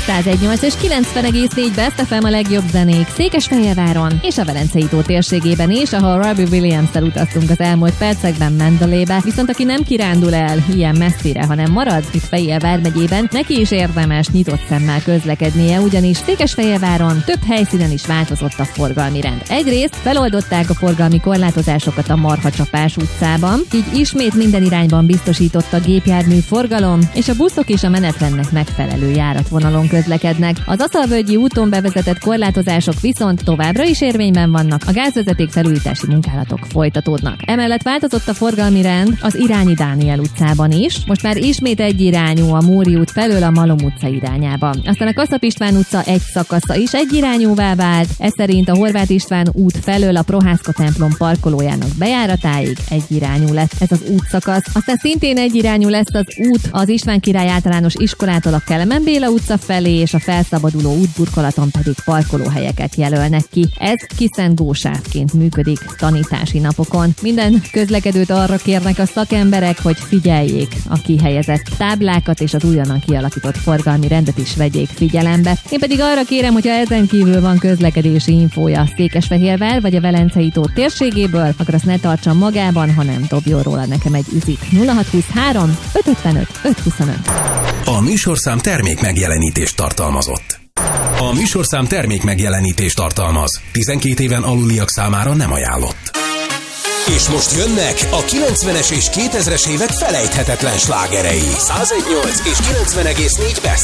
101.8 és 90,4 Best FM a legjobb zenék Székesfehérváron és a Velencei tó térségében is, ahol Robbie Williams-szel utaztunk az elmúlt percekben Mendelébe, viszont aki nem kirándul el ilyen messzire, hanem marad itt Fejér megyében, neki is érdemes nyitott szemmel közlekednie, ugyanis Székesfehérváron több helyszínen is változott a forgalmi rend. Egyrészt feloldották a forgalmi korlátozásokat a Marhacsapás utcában, így ismét minden irányban biztosított a gépjármű forgalom, és a buszok is a menetrendnek megfelelő járatvonalon közlekednek. Az Aszalvölgyi úton bevezetett korlátozások viszont továbbra is érvényben vannak, a gázvezeték felújítási munkálatok folytatódnak. Emellett változott a forgalmi rend az Irányi Dániel utcában is, most már ismét egyirányú a Móri út felől a Malom utca irányába. Aztán a Kaszap István utca egy szakasza is egyirányúvá vált, ez szerint a Horváth István út felől a Prohászka templom parkolójának bejáratáig egyirányú lett ez az útszakasz. Aztán szintén egyirányú lesz az út az István Király Általános Iskolától a Kelemen Béla utca felé, és a felszabaduló útburkolaton pedig parkolóhelyeket jelölnek ki. Ez kiszent gósávként működik tanítási napokon. Minden közlekedőt arra kérnek a szakemberek, hogy figyeljék a kihelyezett táblákat, és az újonnan kialakított forgalmi rendet is vegyék figyelembe. Én pedig arra kérem, hogyha ezen kívül van közlekedési infója Székesfehérvár vagy a Velencei tó térségéből, akkor azt ne tartsam magában, hanem dobjon róla nekem egy üzit. 0623 555 525. A műsorszám termék megjelenítést tartalmazott. A műsorszám termék megjelenítést tartalmaz. 12 éven aluliak számára nem ajánlott. És most jönnek a 90-es és 2000-es évek felejthetetlen slágerei. 101.8 és 90,4 Best